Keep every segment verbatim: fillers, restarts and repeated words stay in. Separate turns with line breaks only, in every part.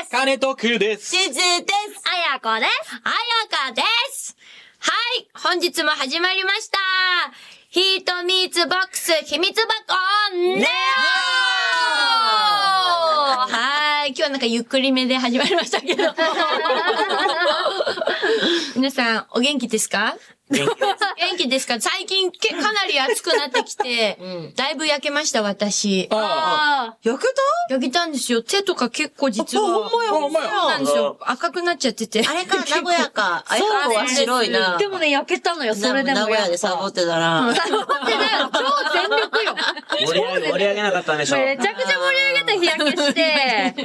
す。金徳です。
ちずです。
あやこです。
あやかです。はい、本日も始まりました。ヒートミーツボックス秘密箱ネオはい、今日はなんかゆっくりめで始まりましたけど。皆さん、お元気ですか？
元気です。
元気ですか？最近けかなり暑くなってきて、うん、だいぶ焼けました、私。
ああ。焼けた？
焼けたんですよ。手とか結構実は。
ほんまや、ほんまや。
そうなんですよ。赤くなっちゃってて。
あれか、名古屋か。あれかは白いな。
でもね、焼けたのよ、それでも。
名古屋でサボってたら。
サボってたよ。超全力よ。
盛り上げ、盛り上げなかったんでしょ。
めちゃくちゃ盛り上げた日焼けして、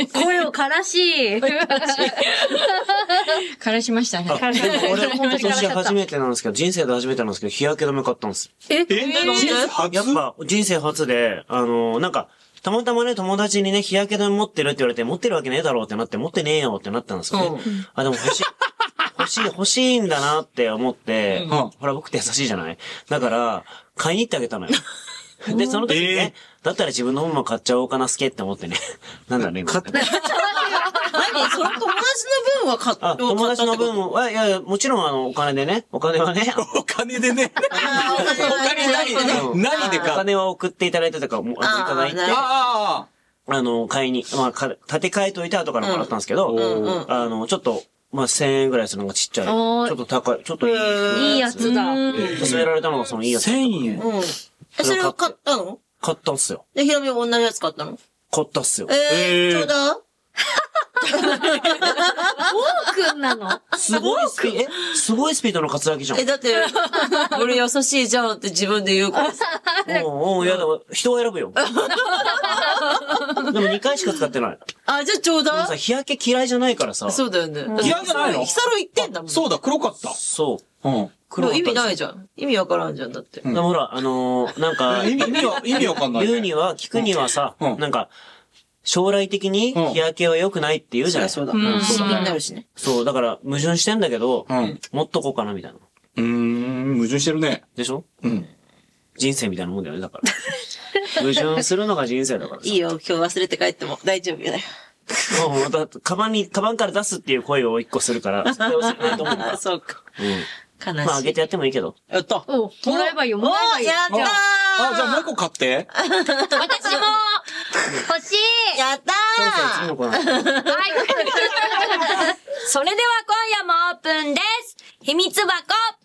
声をからし。
からしましたね。
でも俺、今年初めてなんですけど、人生で初めてなんですけど、日焼け止め買ったんです。
え
えやっぱ、人生初で、あの、なんか、たまたまね、友達にね、日焼け止め持ってるって言われて、持ってるわけねえだろうってなって、持ってねえよってなったんですよね。うん、あ、でも欲しい。欲しい、欲しいんだなって思って、うん、ほら、僕って優しいじゃない？だから、買いに行ってあげたのよ。で、その時にね、えー、だったら自分の分も買っちゃおうかな、すけって思ってね。なんだろうね、今。買って。
何その友達の分は買った。
友達の分は、いやいや、もちろんあの、お金でね、お金はね。
お金でね。お金何で、何でか。
お金は送っていただいてたから、もう、いただいて。ああの、買いに、まあ、立て替えといて後からもらったんですけど、あの、ちょっと、まあ、千円ぐらいするのがちっちゃい。ちょっと高い、ちょっといい。
いいやつだ。
勧められたのがそのいいやつ。
千円。
うん。え、それを買ったの？
買ったんすよ。
で、ひろみも同じやつ買ったの？
買ったっすよ。
えー、ちょうだ
オーくんなの？
すごいスピード、えすごいスピードのカツラギじゃん。
え、だって、俺優しいじゃんって自分で言うからさ。
おうおう、いやでも、人を選ぶよ。でもにかいしか使ってない。
あ、じゃあちょうだ
さ、日焼け嫌いじゃないからさ。
そうだよね。
嫌いじゃないの？
ヒサロ言ってんだもん。
そうだ、黒かった。
そう。
うん。
黒意味ないじゃん。意味わからんじゃん、だって。
でもほら、あのー、なんか、
意味、意味は、意味わかんない。
言うには、聞くにはさ、なんか、将来的に日焼けは良くないって言うじゃない。
そうだ。そうだ。になるしね。
そう、だから矛盾してんだけど、持っとこうかなみたいな。
うーん、矛盾してるね。
でしょ？
うん。
人生みたいなもんだよね、だから。矛盾するのが人生だからさ。
いいよ、今日忘れて帰っても大丈夫だよ。
もう、だって、カバンに、カバンから出すっていう声を一個するから、それ忘れないと思う。
あ、そうか。
うん。
悲しい。
まあ、あげてやってもいいけど。
やった。
お、もらえばいいよ、もらえばいいよ。
やったー。
あ、じゃあもう一個買って。
私も欲しい。
やったー。
次の子なの。
はい。それでは今夜もオープンです。秘密箱